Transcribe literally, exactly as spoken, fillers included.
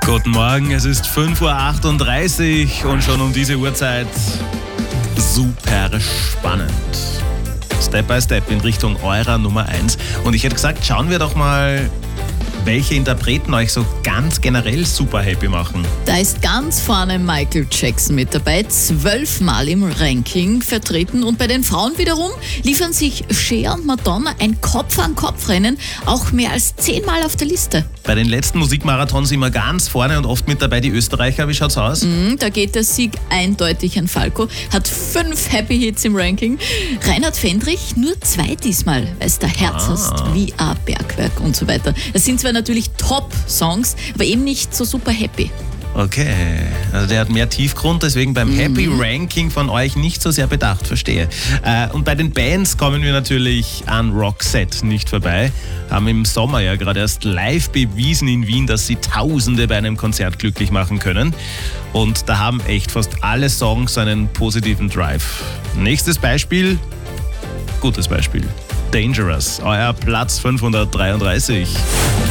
Guten Morgen, es ist fünf Uhr achtunddreißig und schon um diese Uhrzeit super spannend. Step by Step in Richtung eurer Nummer eins. Und ich hätte gesagt, schauen wir doch mal, welche Interpreten euch so ganz generell super happy machen. Da ist ganz vorne Michael Jackson mit dabei, zwölfmal im Ranking vertreten. Und bei den Frauen wiederum liefern sich Cher und Madonna ein Kopf-an-Kopf-Rennen, auch mehr als zehnmal auf der Liste. Bei den letzten Musikmarathons immer ganz vorne und oft mit dabei die Österreicher. Wie schaut's aus? Mhm, da geht der Sieg eindeutig an Falco, hat fünf Happy Hits im Ranking. Reinhard Fendrich nur zwei diesmal, weil es der Herz Ah. hast wie ein Bergwerk und so weiter. Das sind zwar natürlich Top-Songs, aber eben nicht so super happy. Okay, also der hat mehr Tiefgrund, deswegen beim Happy Ranking von euch nicht so sehr bedacht, verstehe. Äh, und bei den Bands kommen wir natürlich an Roxette nicht vorbei. Haben im Sommer ja gerade erst live bewiesen in Wien, dass sie Tausende bei einem Konzert glücklich machen können. Und da haben echt fast alle Songs einen positiven Drive. Nächstes Beispiel, gutes Beispiel. Dangerous, euer Platz fünfhundertdreiunddreißig.